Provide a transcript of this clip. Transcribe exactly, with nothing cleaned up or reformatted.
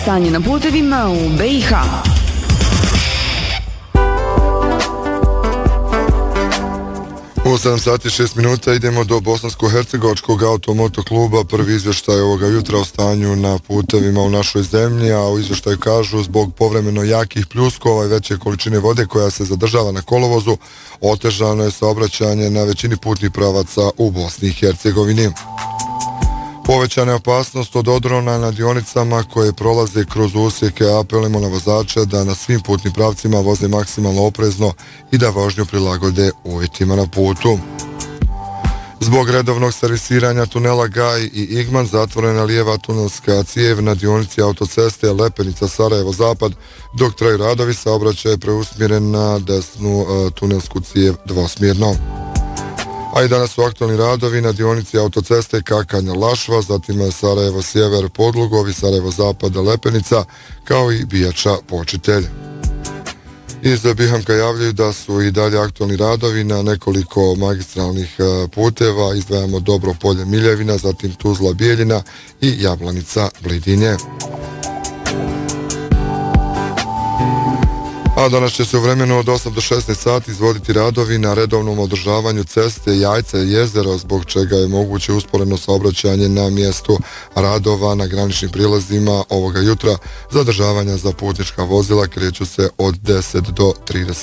stanje na putevima u B i H. U sedam sati i šest minuta idemo do Bosansko-hercegovačkog automoto kluba. Prvi izvještaj ovoga jutra o stanju na putevima u našoj zemlji, a u izvještaju kažu zbog povremeno jakih pljuskova i veće količine vode koja se zadržava na kolovozu, otežano je saobraćanje na većini putnih pravaca u Bosni i Hercegovini. Povećana je opasnost od odrona na dionicama koje prolaze kroz usjeke. Apelujemo na vozače da na svim putnim pravcima voze maksimalno oprezno i da vožnju prilagode uvjetima na putu. Zbog redovnog servisiranja tunela Gaj i Igman zatvorena lijeva tunelska cijev na dionici autoceste Lepenica-Sarajevo-Zapad, dok traju radovi, saobraćaj je preusmjeren na desnu uh, tunelsku cijev dvosmjerno. A i danas su aktualni radovi na dionici autoceste Kakanja-Lašva, zatim Sarajevo-Sjever, Podlugovi, Sarajevo-Zapad, Lepenica, kao i Bijača-Počitelj. Iz Bihamka javljaju da su i dalje aktualni radovi na nekoliko magistralnih puteva, izdvajamo Dobro Polje-Miljevina, zatim Tuzla-Bijeljina i Jablanica-Blidinje. A danas će se u vremenu od osam do šesnaest sati izvoditi radovi na redovnom održavanju ceste Jajce-Jezero, zbog čega je moguće usporeno saobraćanje na mjestu radova na graničnim prilazima ovoga jutra. Zadržavanja za putnička vozila kreću se od deset do trideset